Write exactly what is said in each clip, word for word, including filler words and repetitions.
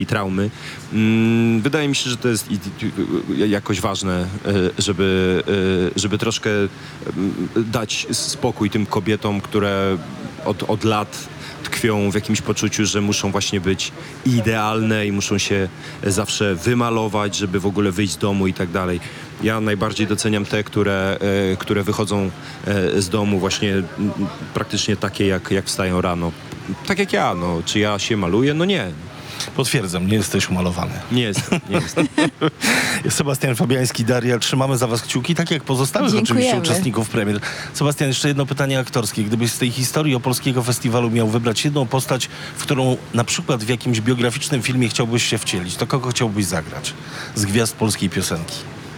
i traumy. Wydaje mi się, że to jest jakoś ważne, żeby, żeby troszkę dać spokój tym kobietom, które od, od lat tkwią w jakimś poczuciu, że muszą właśnie być idealne i muszą się zawsze wymalować, żeby w ogóle wyjść z domu i tak dalej. Ja najbardziej doceniam te, które, które wychodzą z domu właśnie praktycznie takie, jak, jak wstają rano. Tak jak ja, no. Czy ja się maluję? No nie. Potwierdzam, nie jesteś umalowany. Nie jestem, nie jestem. Sebastian Fabiański, Daria, trzymamy za was kciuki, tak jak pozostałych Dziękujemy. oczywiście uczestników premier. Sebastian, jeszcze jedno pytanie aktorskie. Gdybyś z tej historii opolskiego festiwalu miał wybrać jedną postać, w którą na przykład w jakimś biograficznym filmie chciałbyś się wcielić, to kogo chciałbyś zagrać z gwiazd polskiej piosenki?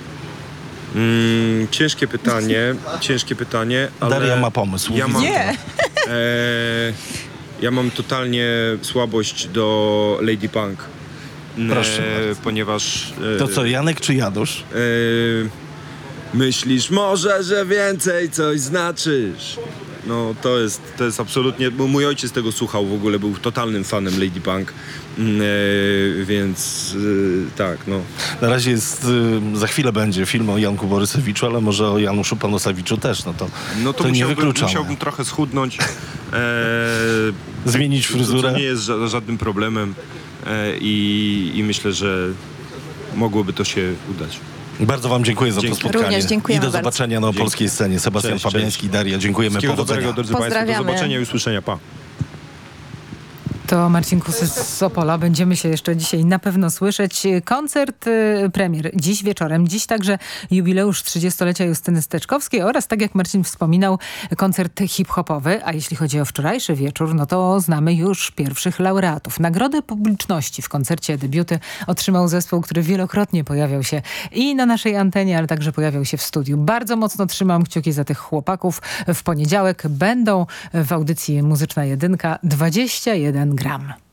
Mm, ciężkie pytanie, ciężkie pytanie, ale... Daria ma pomysł. Ja mam, Nie. e, ja mam totalnie słabość do Lady Punk. Proszę E, bardzo. ponieważ... E, To co, Janek czy Janusz? e, myślisz może, że więcej coś znaczysz. No to jest, to jest absolutnie... Bo mój ojciec tego słuchał w ogóle, był totalnym fanem Lady Punk. E, więc e, tak, no. Na razie jest, y, za chwilę będzie film o Janku Borysewiczu, ale może o Januszu Panosewiczu też, no to, No to, to nie musiałbym, wykluczamy. musiałbym trochę schudnąć. E, Zmienić fryzurę? To nie jest ża- żadnym problemem e, i, i myślę, że mogłoby to się udać. Bardzo wam dziękuję za Dzięki. to spotkanie. Również dziękujemy I do bardzo. zobaczenia na opolskiej scenie. Sebastian Cześć, Fabiański, cześć. Daria, dziękujemy, Wszystkiego powodzenia. dobrego, drodzy Państwo. Do Pozdrawiamy. zobaczenia i usłyszenia. Pa. To Marcin Kusy z Opola. Będziemy się jeszcze dzisiaj na pewno słyszeć. Koncert y, premier dziś wieczorem. Dziś także jubileusz trzydziestolecia Justyny Steczkowskiej oraz, tak jak Marcin wspominał, koncert hip-hopowy. A jeśli chodzi o wczorajszy wieczór, no to znamy już pierwszych laureatów. Nagrodę publiczności w koncercie debiuty otrzymał zespół, który wielokrotnie pojawiał się i na naszej antenie, ale także pojawiał się w studiu. Bardzo mocno trzymam kciuki za tych chłopaków. W poniedziałek będą w audycji Muzyczna Jedynka dwadzieścia jeden gram.